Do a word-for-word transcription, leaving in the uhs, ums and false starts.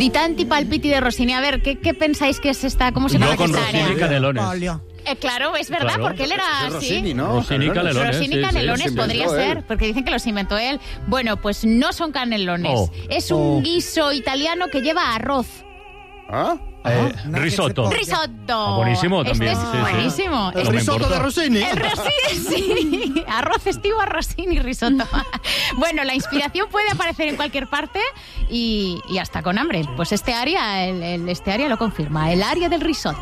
Di tanti palpiti de Rossini. A ver, ¿qué, qué pensáis que es esta? ¿Cómo se llama Yo con esta Rossini área? y Canelones. Eh, claro, es verdad, Claro. porque él era Es de así. Rossini, ¿no? Rossini y Canelones. Rossini sí, sí. Canelones sí, podría inventó ser, él. porque dicen que los inventó él. Bueno, pues no son canelones. Oh. Es un guiso italiano que lleva arroz. ¿Ah? Eh, risotto. Risotto. Ah, buenísimo Este también, es sí, sí. buenísimo. No El me risotto importa. de Rossini. El Rossini, sí. Arroz estivo, Rossini, risotto. Bueno, la inspiración puede aparecer en cualquier parte y, y hasta con hambre. Pues este área, el, el- este área lo confirma. El área del risotto.